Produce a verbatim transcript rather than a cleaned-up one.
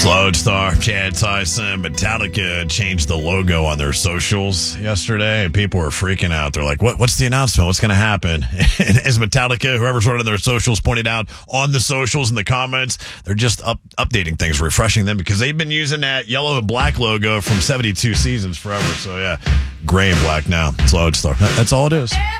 Lodestar, Chad Tyson, Metallica changed the logo on their socials yesterday, and people were freaking out. They're like, "What? What's the announcement? What's going to happen?" And as Metallica, whoever's running their socials, pointed out on the socials in the comments, they're just up, updating things, refreshing them, because they've been using that yellow and black logo from seventy-two seasons forever. So, yeah, gray and black now. It's Lodestar. That's all it is.